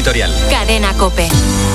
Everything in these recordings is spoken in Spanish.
editorial. Cadena COPE.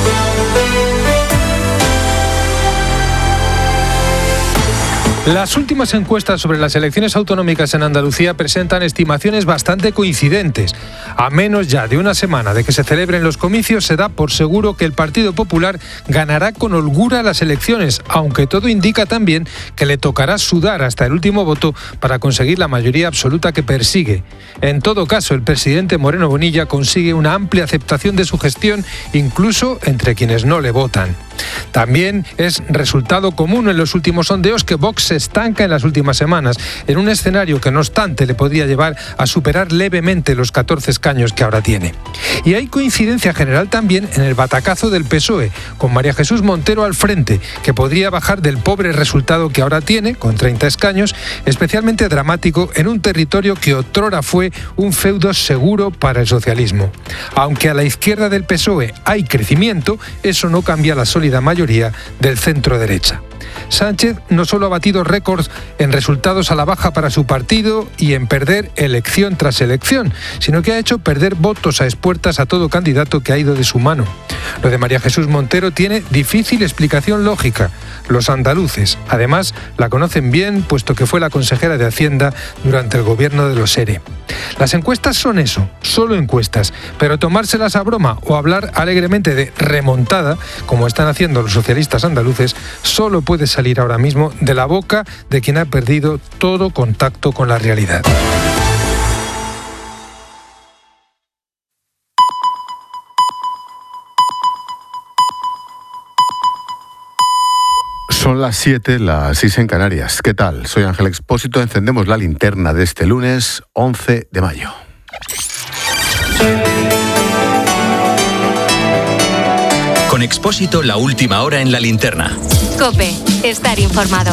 Las últimas encuestas sobre las elecciones autonómicas en Andalucía presentan estimaciones bastante coincidentes. A menos ya de una semana de que se celebren los comicios, se da por seguro que el Partido Popular ganará con holgura las elecciones, aunque todo indica también que le tocará sudar hasta el último voto para conseguir la mayoría absoluta que persigue. En todo caso, el presidente Moreno Bonilla consigue una amplia aceptación de su gestión, incluso entre quienes no le votan. También es resultado común en los últimos sondeos que Vox se estanca en las últimas semanas, en un escenario que no obstante le podría llevar a superar levemente los 14 escaños que ahora tiene. Y hay coincidencia general también en el batacazo del PSOE, con María Jesús Montero al frente, que podría bajar del pobre resultado que ahora tiene, con 30 escaños, especialmente dramático en un territorio que otrora fue un feudo seguro para el socialismo. Aunque a la izquierda del PSOE hay crecimiento, eso no cambia la sólida mayoría del centro-derecha. Sánchez no solo ha batido récords en resultados a la baja para su partido y en perder elección tras elección, sino que ha hecho perder votos a expuertas a todo candidato que ha ido de su mano. Lo de María Jesús Montero tiene difícil explicación lógica. Los andaluces, además, la conocen bien, puesto que fue la consejera de Hacienda durante el gobierno de los ERE. Las encuestas son eso, solo encuestas, pero tomárselas a broma o hablar alegremente de remontada, como están haciendo los socialistas andaluces, solo puede salir ahora mismo de la boca de quien ha perdido todo contacto con la realidad. Son las 7, las 6 en Canarias. ¿Qué tal? Soy Ángel Expósito. Encendemos la linterna de este lunes 11 de mayo. Con Expósito, la última hora en la linterna. COPE, estar informado.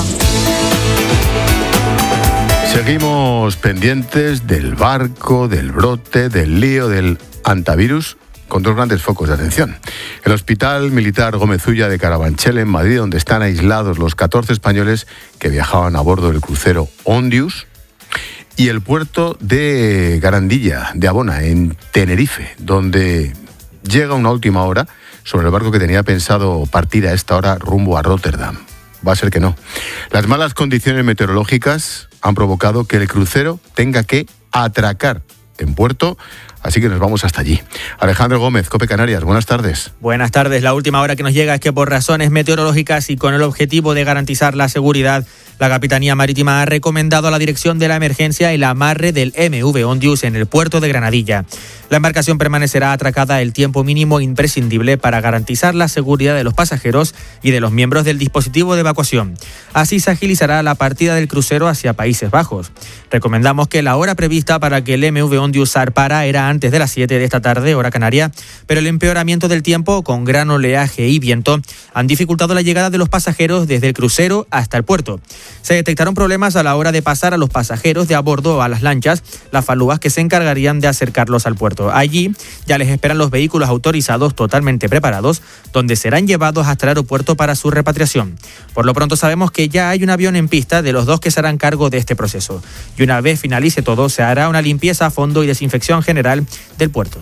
Seguimos pendientes del barco, del brote, del lío, del antivirus, con dos grandes focos de atención. El Hospital Militar Gómez Ulla de Carabanchel, en Madrid, donde están aislados los 14 españoles que viajaban a bordo del crucero Ondius, y el puerto de Garandilla, de Abona, en Tenerife, donde llega una última hora sobre el barco que tenía pensado partir a esta hora rumbo a Róterdam. Va a ser que no. Las malas condiciones meteorológicas han provocado que el crucero tenga que atracar en puerto, así que nos vamos hasta allí. Alejandro Gómez, COPE Canarias, buenas tardes. Buenas tardes. La última hora que nos llega es que por razones meteorológicas y con el objetivo de garantizar la seguridad, la Capitanía Marítima ha recomendado a la Dirección de la Emergencia el amarre del MV Ondius en el puerto de Granadilla. La embarcación permanecerá atracada el tiempo mínimo imprescindible para garantizar la seguridad de los pasajeros y de los miembros del dispositivo de evacuación. Así se agilizará la partida del crucero hacia Países Bajos. Recomendamos que la hora prevista para que el MV Ondius zarpara era antes de las 7 de esta tarde, hora canaria, pero el empeoramiento del tiempo, con gran oleaje y viento, han dificultado la llegada de los pasajeros desde el crucero hasta el puerto. Se detectaron problemas a la hora de pasar a los pasajeros de a bordo a las lanchas, las falúas que se encargarían de acercarlos al puerto. Allí ya les esperan los vehículos autorizados totalmente preparados, donde serán llevados hasta el aeropuerto para su repatriación. Por lo pronto sabemos que ya hay un avión en pista de los dos que se harán cargo de este proceso. Y una vez finalice todo, se hará una limpieza a fondo y desinfección general del puerto.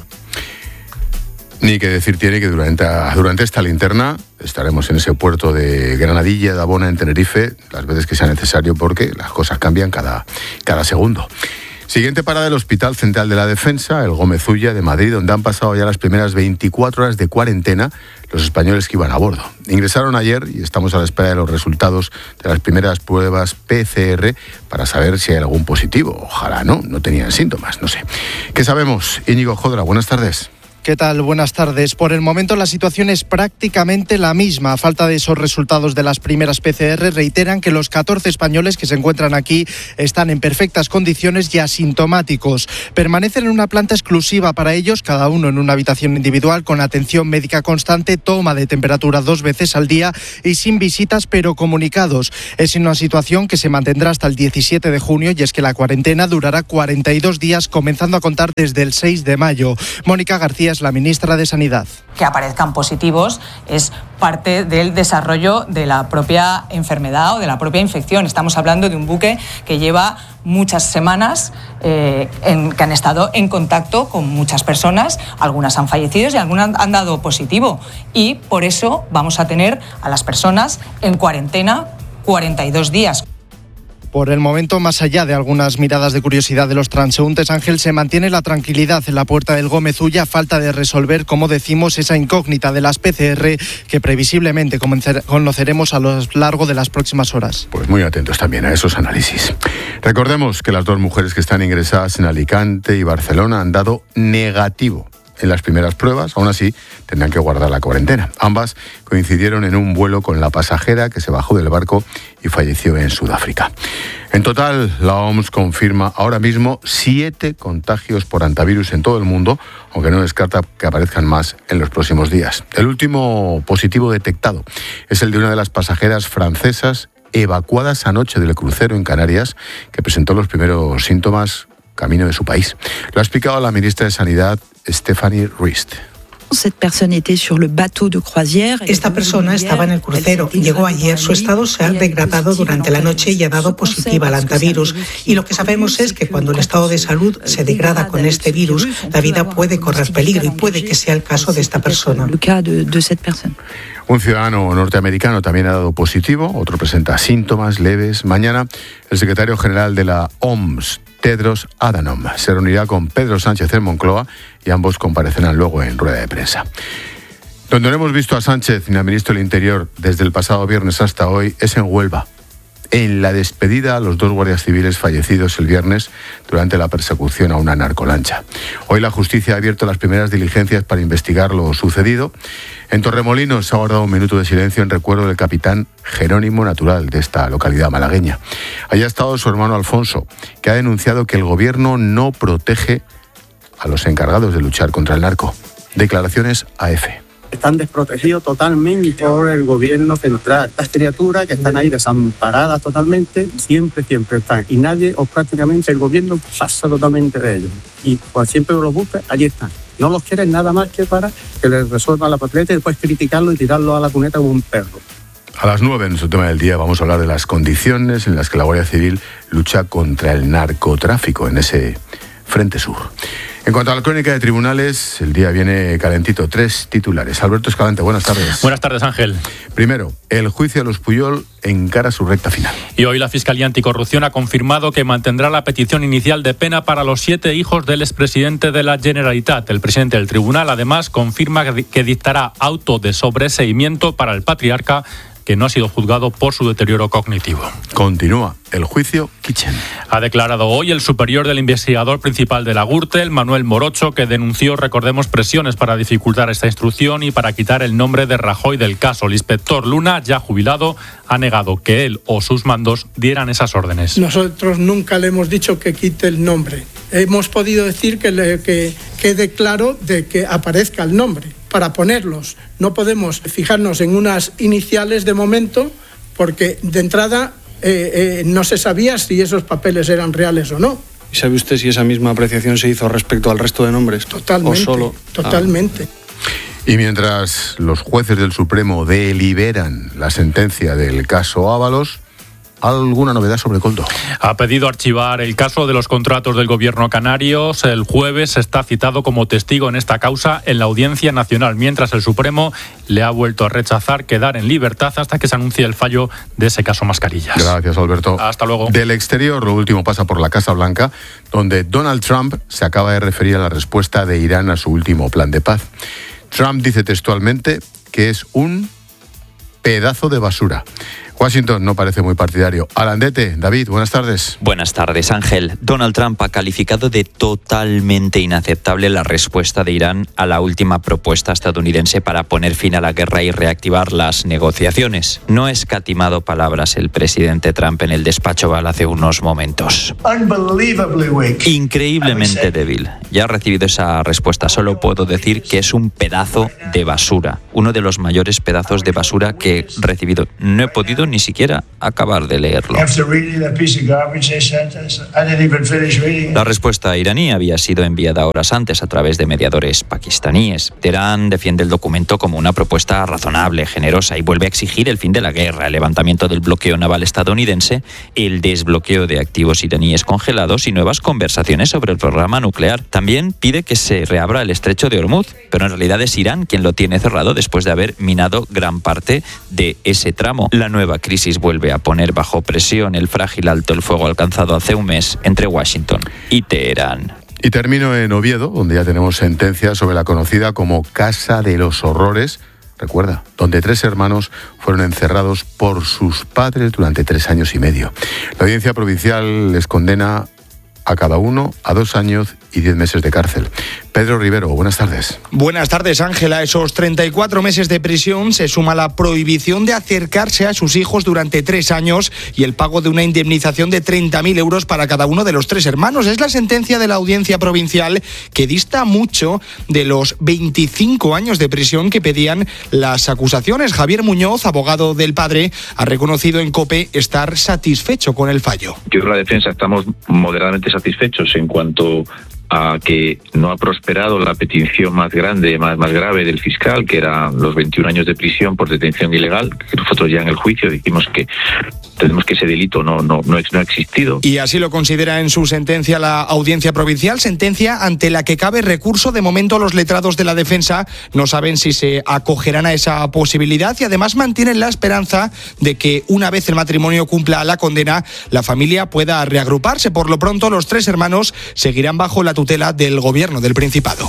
Ni que decir tiene que durante esta linterna estaremos en ese puerto de Granadilla, de Abona, en Tenerife, las veces que sea necesario, porque las cosas cambian cada segundo. Siguiente parada del Hospital Central de la Defensa, el Gómez Ulla de Madrid, donde han pasado ya las primeras 24 horas de cuarentena los españoles que iban a bordo. Ingresaron ayer y estamos a la espera de los resultados de las primeras pruebas PCR para saber si hay algún positivo. Ojalá no tenían síntomas, no sé. ¿Qué sabemos? Íñigo Jodra, buenas tardes. ¿Qué tal? Buenas tardes. Por el momento la situación es prácticamente la misma. A falta de esos resultados de las primeras PCR, reiteran que los 14 españoles que se encuentran aquí están en perfectas condiciones y asintomáticos. Permanecen en una planta exclusiva para ellos, cada uno en una habitación individual, con atención médica constante, toma de temperatura 2 veces al día y sin visitas pero comunicados. Es una situación que se mantendrá hasta el 17 de junio y es que la cuarentena durará 42 días, comenzando a contar desde el 6 de mayo. Mónica García es la ministra de Sanidad. Que aparezcan positivos es parte del desarrollo de la propia enfermedad o de la propia infección. Estamos hablando de un buque que lleva muchas semanas que han estado en contacto con muchas personas, algunas han fallecido y algunas han dado positivo, y por eso vamos a tener a las personas en cuarentena 42 días. Por el momento, más allá de algunas miradas de curiosidad de los transeúntes, Ángel, se mantiene la tranquilidad en la Puerta del Gómez Ulla, a falta de resolver, como decimos, esa incógnita de las PCR que previsiblemente conoceremos a lo largo de las próximas horas. Pues muy atentos también a esos análisis. Recordemos que las 2 mujeres que están ingresadas en Alicante y Barcelona han dado negativo en las primeras pruebas, aún así tendrán que guardar la cuarentena. Ambas coincidieron en un vuelo con la pasajera que se bajó del barco y falleció en Sudáfrica. En total, la OMS confirma ahora mismo 7 contagios por hantavirus en todo el mundo, aunque no descarta que aparezcan más en los próximos días. El último positivo detectado es el de una de las pasajeras francesas evacuadas anoche del crucero en Canarias, que presentó los primeros síntomas camino de su país. Lo ha explicado la ministra de Sanidad, Stephanie Rist. Esta persona estaba en el crucero y llegó ayer. Su estado se ha degradado durante la noche y ha dado positiva al hantavirus. Y lo que sabemos es que cuando el estado de salud se degrada con este virus, la vida puede correr peligro y puede que sea el caso de esta persona. Un ciudadano norteamericano también ha dado positivo, otro presenta síntomas leves. Mañana, el secretario general de la OMS, Tedros Adhanom, se reunirá con Pedro Sánchez en Moncloa y ambos comparecerán luego en rueda de prensa. Donde no hemos visto a Sánchez ni al ministro del Interior desde el pasado viernes hasta hoy es en Huelva, en la despedida a los 2 guardias civiles fallecidos el viernes durante la persecución a una narcolancha. Hoy la justicia ha abierto las primeras diligencias para investigar lo sucedido. En Torremolinos se ha guardado un minuto de silencio en recuerdo del capitán Jerónimo, natural de esta localidad malagueña. Allí ha estado su hermano Alfonso, que ha denunciado que el gobierno no protege a los encargados de luchar contra el narco. Declaraciones a EFE. Están desprotegidos totalmente por el gobierno central. Estas criaturas que están ahí desamparadas totalmente, siempre están. Y nadie, o prácticamente el gobierno, pasa totalmente de ellos. Y pues siempre los busca, allí están. No los quieren nada más que para que les resuelvan la papeleta y después criticarlo y tirarlo a la cuneta como un perro. A las 9 en nuestro tema del día vamos a hablar de las condiciones en las que la Guardia Civil lucha contra el narcotráfico en ese frente sur. En cuanto a la crónica de tribunales, el día viene calentito. 3 titulares. Alberto Escalante, buenas tardes. Buenas tardes, Ángel. Primero, el juicio a los Puyol encara su recta final. Y hoy la Fiscalía Anticorrupción ha confirmado que mantendrá la petición inicial de pena para los 7 hijos del expresidente de la Generalitat. El presidente del tribunal, además, confirma que dictará auto de sobreseimiento para el patriarca, que no ha sido juzgado por su deterioro cognitivo. Continúa el juicio Kitchen. Ha declarado hoy el superior del investigador principal de la Gürtel, Manuel Morocho, que denunció, recordemos, presiones para dificultar esta instrucción y para quitar el nombre de Rajoy del caso. El inspector Luna, ya jubilado, ha negado que él o sus mandos dieran esas órdenes. Nosotros nunca le hemos dicho que quite el nombre. Hemos podido decir que quede claro de que aparezca el nombre para ponerlos. No podemos fijarnos en unas iniciales de momento porque de entrada no se sabía si esos papeles eran reales o no. ¿Y sabe usted si esa misma apreciación se hizo respecto al resto de nombres? Totalmente. ¿O solo? Totalmente. Y mientras los jueces del Supremo deliberan la sentencia del caso Ábalos, ¿alguna novedad sobre Koldo? Ha pedido archivar el caso de los contratos del gobierno canario. El jueves está citado como testigo en esta causa en la Audiencia Nacional, mientras el Supremo le ha vuelto a rechazar quedar en libertad hasta que se anuncie el fallo de ese caso Mascarillas. Gracias, Alberto. Hasta luego. Del exterior, lo último pasa por la Casa Blanca, donde Donald Trump se acaba de referir a la respuesta de Irán a su último plan de paz. Trump dice textualmente que es un pedazo de basura. Washington no parece muy partidario. Alandete, David, buenas tardes. Buenas tardes, Ángel. Donald Trump ha calificado de totalmente inaceptable la respuesta de Irán a la última propuesta estadounidense para poner fin a la guerra y reactivar las negociaciones. No ha escatimado palabras el presidente Trump en el despacho Oval hace unos momentos. Increíblemente débil. Ya ha recibido esa respuesta. Solo puedo decir que es un pedazo de basura. Uno de los mayores pedazos de basura que he recibido. No he podido ni ni siquiera acabar de leerlo. La respuesta iraní había sido enviada horas antes a través de mediadores pakistaníes. Teherán defiende el documento como una propuesta razonable, generosa, y vuelve a exigir el fin de la guerra, el levantamiento del bloqueo naval estadounidense, el desbloqueo de activos iraníes congelados y nuevas conversaciones sobre el programa nuclear. También pide que se reabra el estrecho de Hormuz, pero en realidad es Irán quien lo tiene cerrado después de haber minado gran parte de ese tramo. La nueva crisis vuelve a poner bajo presión el frágil alto el fuego alcanzado hace un mes entre Washington y Teherán. Y termino en Oviedo, donde ya tenemos sentencia sobre la conocida como Casa de los Horrores. Recuerda, donde 3 hermanos fueron encerrados por sus padres durante 3 años y medio. La audiencia provincial les condena a cada uno a 2 años y 10 meses de cárcel. Pedro Rivero, buenas tardes. Buenas tardes, Ángela. Esos 34 meses de prisión se suma la prohibición de acercarse a sus hijos durante 3 años y el pago de una indemnización de 30.000 euros para cada uno de los 3 hermanos. Es la sentencia de la audiencia provincial que dista mucho de los 25 años de prisión que pedían las acusaciones. Javier Muñoz, abogado del padre, ha reconocido en COPE estar satisfecho con el fallo. Yo creo que la defensa estamos moderadamente satisfechos en cuanto a que no ha prosperado la petición más grande, más grave del fiscal, que eran los 21 años de prisión por detención ilegal, que nosotros ya en el juicio dijimos que tenemos que ese delito no ha existido. Y así lo considera en su sentencia la audiencia provincial, sentencia ante la que cabe recurso. De momento los letrados de la defensa no saben si se acogerán a esa posibilidad y además mantienen la esperanza de que una vez el matrimonio cumpla la condena, la familia pueda reagruparse. Por lo pronto los 3 hermanos seguirán bajo la tutela del gobierno del Principado.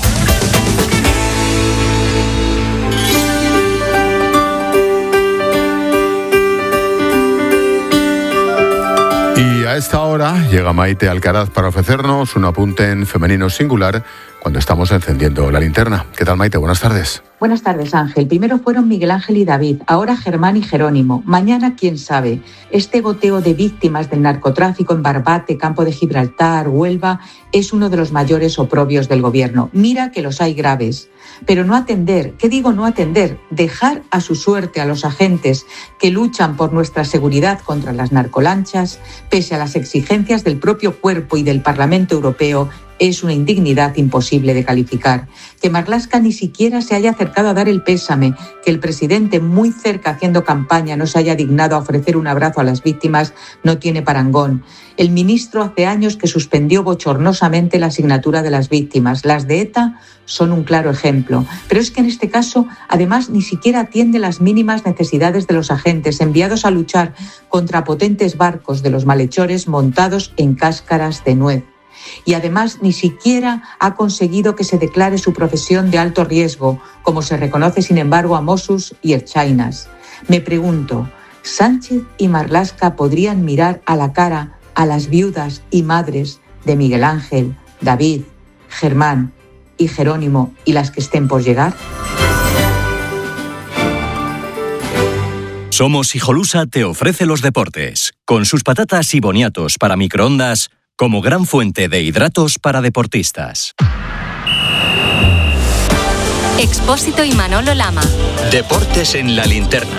Y a esta hora llega Maite Alcaraz para ofrecernos un apunte en femenino singular cuando estamos encendiendo la linterna. ¿Qué tal, Maite? Buenas tardes. Buenas tardes, Ángel. Primero fueron Miguel Ángel y David, ahora Germán y Jerónimo. Mañana, quién sabe. Este goteo de víctimas del narcotráfico en Barbate, Campo de Gibraltar, Huelva, es uno de los mayores oprobios del gobierno. Mira que los hay graves. Pero no atender, ¿qué digo no atender? Dejar a su suerte a los agentes que luchan por nuestra seguridad contra las narcolanchas, pese a las exigencias del propio cuerpo y del Parlamento Europeo, es una indignidad imposible de calificar. Que Marlaska ni siquiera se haya acercado a dar el pésame, que el presidente, muy cerca haciendo campaña, no se haya dignado a ofrecer un abrazo a las víctimas, no tiene parangón. El ministro hace años que suspendió bochornosamente la asignatura de las víctimas. Las de ETA son un claro ejemplo. Pero es que en este caso, además, ni siquiera atiende las mínimas necesidades de los agentes enviados a luchar contra potentes barcos de los malhechores montados en cáscaras de nuez. Y además ni siquiera ha conseguido que se declare su profesión de alto riesgo, como se reconoce sin embargo a Mossos y Ertzainas. Me pregunto, ¿Sánchez y Marlaska podrían mirar a la cara a las viudas y madres de Miguel Ángel, David, Germán y Jerónimo y las que estén por llegar? Somos Hijolusa te ofrece los deportes, con sus patatas y boniatos para microondas, como gran fuente de hidratos para deportistas. Expósito y Manolo Lama. Deportes en la linterna.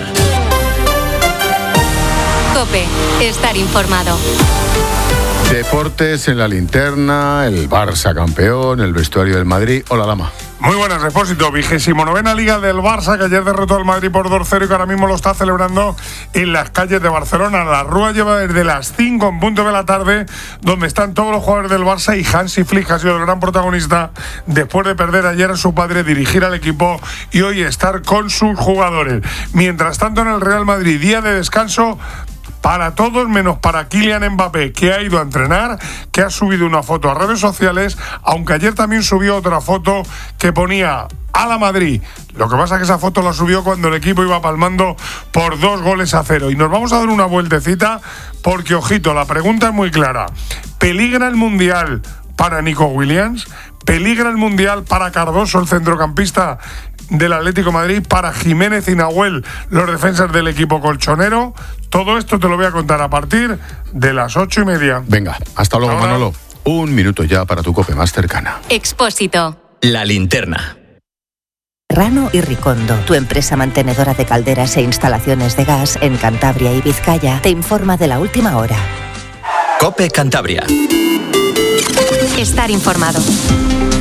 COPE. Estar informado. Deportes en la linterna, el Barça campeón, el vestuario del Madrid. Hola, Lama. Muy buenas, Expósito. 29ª Liga del Barça, que ayer derrotó al Madrid por 2-0 y que ahora mismo lo está celebrando en las calles de Barcelona. La Rúa lleva desde las 5 en punto de la tarde, donde están todos los jugadores del Barça, y Hansi Flick ha sido el gran protagonista después de perder ayer a su padre, dirigir al equipo y hoy estar con sus jugadores. Mientras tanto, en el Real Madrid, día de descanso para todos menos para Kylian Mbappé, que ha ido a entrenar, que ha subido una foto a redes sociales, aunque ayer también subió otra foto que ponía a la Madrid. Lo que pasa es que esa foto la subió cuando el equipo iba palmando por 2-0. Y nos vamos a dar una vueltecita porque, ojito, la pregunta es muy clara. ¿Peligra el Mundial para Nico Williams? ¿Peligra el Mundial para Cardoso, el centrocampista del Atlético de Madrid, para Jiménez y Nahuel, los defensas del equipo colchonero? Todo esto te lo voy a contar a partir de las 8:30. Venga, hasta luego, Manolo. Un minuto ya para tu COPE más cercana. Expósito. La linterna. Rano y Ricondo, tu empresa mantenedora de calderas e instalaciones de gas en Cantabria y Vizcaya, te informa de la última hora. COPE Cantabria. Estar informado.